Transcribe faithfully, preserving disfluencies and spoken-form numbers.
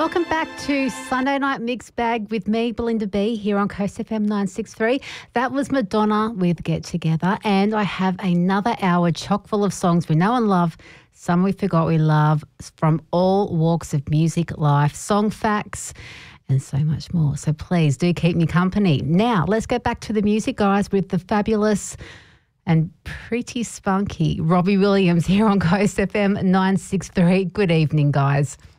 Welcome back to Sunday Night Mixed Bag with me, Belinda B, here on Coast F M nine six three. That was Madonna with Get Together, and I have another hour chock full of songs we know and love, some we forgot we love, from all walks of music, life, song facts, and so much more. So please do keep me company. Now, let's get back to the music, guys, with the fabulous and pretty spunky Robbie Williams here on Coast F M nine six three. Good evening, guys.